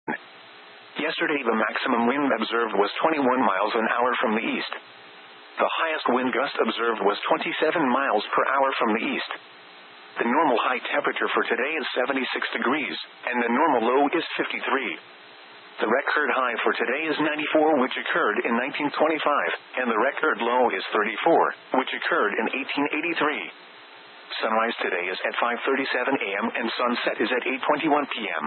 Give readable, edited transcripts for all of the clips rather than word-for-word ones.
Yesterday the maximum wind observed was 21 miles an hour from the east. The highest wind gust observed was 27 miles per hour from the east. The normal high temperature for today is 76 degrees, and the normal low is 53. The record high for today is 94, which occurred in 1925, and the record low is 34, which occurred in 1883. Sunrise today is at 5:37 a.m. and sunset is at 8:21 p.m.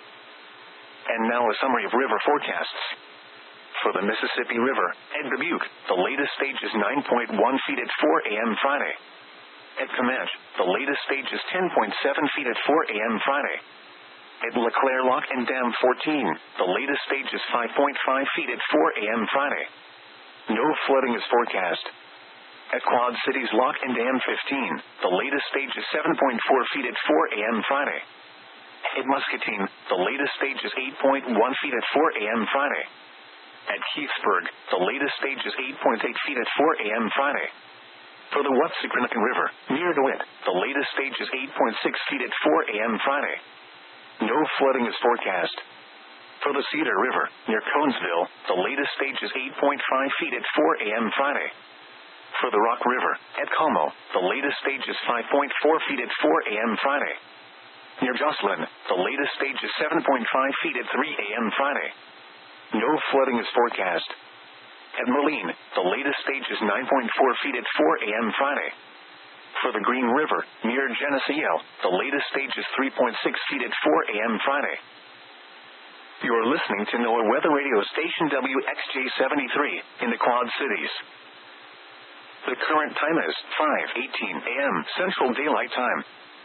And now a summary of river forecasts. For the Mississippi River, at Dubuque, the latest stage is 9.1 feet at 4 a.m. Friday. At Comanche, the latest stage is 10.7 feet at 4 a.m. Friday. At LeClaire Lock and Dam 14, the latest stage is 5.5 feet at 4 a.m. Friday. No flooding is forecast. At Quad Cities Lock and Dam 15, the latest stage is 7.4 feet at 4 a.m. Friday. At Muscatine, the latest stage is 8.1 feet at 4 a.m. Friday. At Keithsburg, the latest stage is 8.8 feet at 4 a.m. Friday. For the Watsicranacan River, near DeWitt, the latest stage is 8.6 feet at 4 a.m. Friday. No flooding is forecast. For the Cedar River, near Conesville, the latest stage is 8.5 feet at 4 a.m. Friday. For the Rock River, at Como, the latest stage is 5.4 feet at 4 a.m. Friday. Near Jocelyn, the latest stage is 7.5 feet at 3 a.m. Friday. No flooding is forecast. At Moline, the latest stage is 9.4 feet at 4 a.m. Friday. For the Green River, near Geneseo, the latest stage is 3.6 feet at 4 a.m. Friday. You are listening to NOAA Weather Radio Station WXJ73 in the Quad Cities. The current time is 5:18 a.m. Central Daylight Time.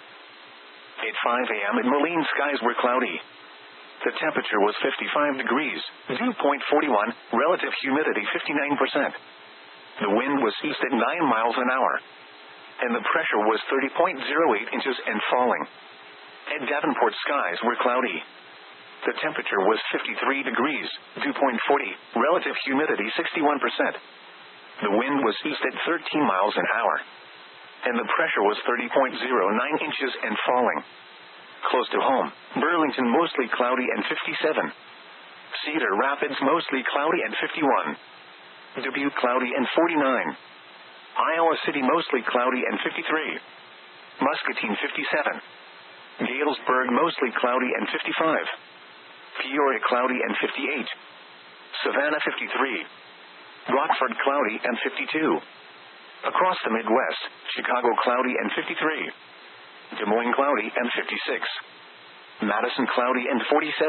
At 5 a.m. in Moline, skies were cloudy. The temperature was 55 degrees, dew point 41, relative humidity 59%. The wind was east at 9 miles an hour, and the pressure was 30.08 inches and falling. At Davenport, skies were cloudy. The temperature was 53 degrees, dew point 40, relative humidity 61%. The wind was east at 13 miles an hour, and the pressure was 30.09 inches and falling. Close to home, Burlington mostly cloudy and 57. Cedar Rapids mostly cloudy and 51. Dubuque cloudy and 49. Iowa City mostly cloudy and 53. Muscatine 57. Galesburg mostly cloudy and 55. Peoria cloudy and 58. Savannah 53. Rockford cloudy and 52. Across the Midwest, Chicago cloudy and 53. Des Moines cloudy and 56. Madison cloudy and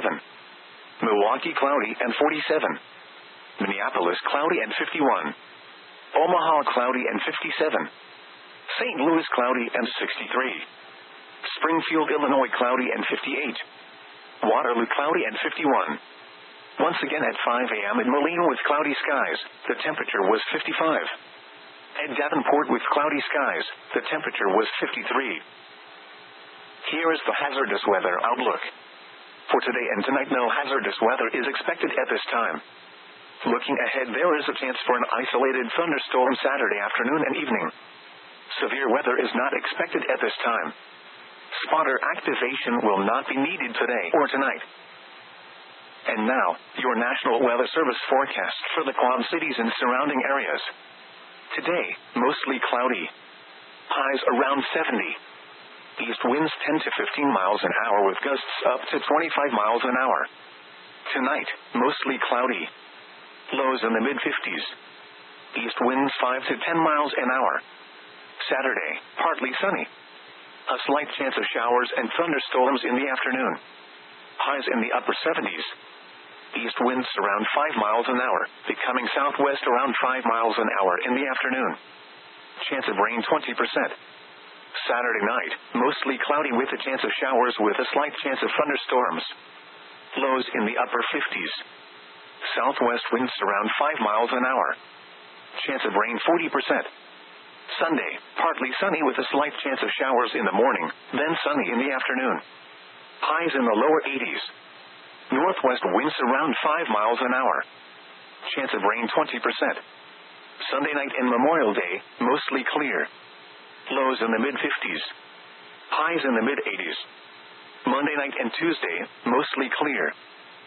47. Milwaukee cloudy and 47. Minneapolis cloudy and 51. Omaha cloudy and 57. St. Louis cloudy and 63. Springfield, Illinois cloudy and 58. Waterloo cloudy and 51. Once again at 5 a.m. in Moline with cloudy skies, the temperature was 55. At Davenport with cloudy skies, the temperature was 53. Here is the hazardous weather outlook. For today and tonight, no hazardous weather is expected at this time. Looking ahead, there is a chance for an isolated thunderstorm Saturday afternoon and evening. Severe weather is not expected at this time. Spotter activation will not be needed today or tonight. And now, your National Weather Service forecast for the Quad Cities and surrounding areas. Today, mostly cloudy. Highs around 70. East winds 10 to 15 miles an hour with gusts up to 25 miles an hour. Tonight, mostly cloudy. Lows in the mid-50s. East winds 5 to 10 miles an hour. Saturday, partly sunny. A slight chance of showers and thunderstorms in the afternoon. Highs in the upper 70s. East winds around 5 miles an hour, becoming southwest around 5 miles an hour in the afternoon. Chance of rain 20%. Saturday night, mostly cloudy with a chance of showers with a slight chance of thunderstorms. Lows in the upper 50s. Southwest winds around 5 miles an hour. Chance of rain 40%. Sunday, partly sunny with a slight chance of showers in the morning, then sunny in the afternoon. Highs in the lower 80s. Northwest winds around 5 miles an hour. Chance of rain 20%. Sunday night and Memorial Day, mostly clear. Lows in the mid-50s. Highs in the mid-80s. Monday night and Tuesday, mostly clear.